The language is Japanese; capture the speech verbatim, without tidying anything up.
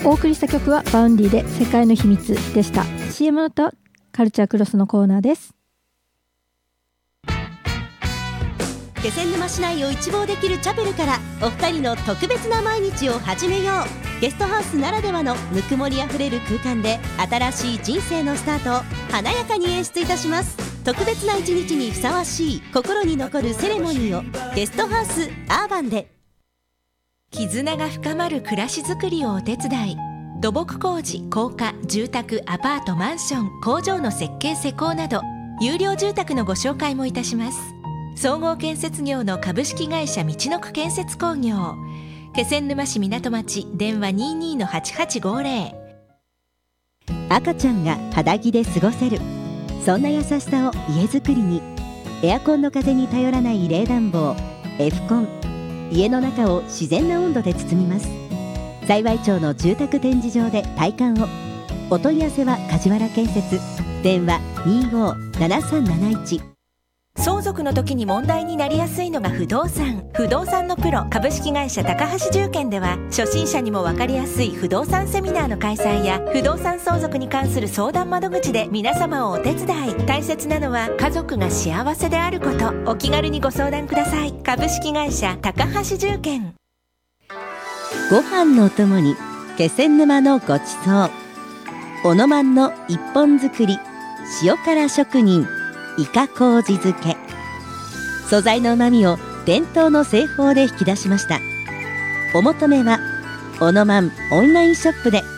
お送りした曲はバウンディで世界の秘密でした。 シーエム の後はカルチャークロスのコーナーです。 気仙沼市内を一望できるチャペルからお二人の特別な毎日を始めよう。ゲストハウスならではのぬくもりあふれる空間で新しい人生のスタートを華やかに演出いたします。特別な一日にふさわしい心に残るセレモニーをゲストハウスアーバンで。 絆が深まる暮らしづくりをお手伝い、土木工事、高架、住宅、アパート、マンション、工場の設計施工など有料住宅のご紹介もいたします。総合建設業の株式会社みちのく建設工業、気仙沼市港町、電話 にじゅうに のはちはちごぜろ。 赤ちゃんが肌着で過ごせる、そんな優しさを家づくりに。エアコンの風に頼らない冷暖房 F コン、家の中を自然な温度で包みます。幸町の住宅展示場で体感を。お問い合わせは梶原建設、電話 にーごーななさんなないち。 相続の時に問題になりやすいのが不動産。不動産のプロ株式会社高橋住建では、初心者にも分かりやすい不動産セミナーの開催や不動産相続に関する相談窓口で皆様をお手伝い。大切なのは家族が幸せであること。お気軽にご相談ください。株式会社高橋住建。 ご飯のお供に気仙沼のごちそう。おのまんの一本作り塩辛職人イカ麹漬け。素材の旨味を伝統の製法で引き出しました。お求めはおのまんオンラインショップで。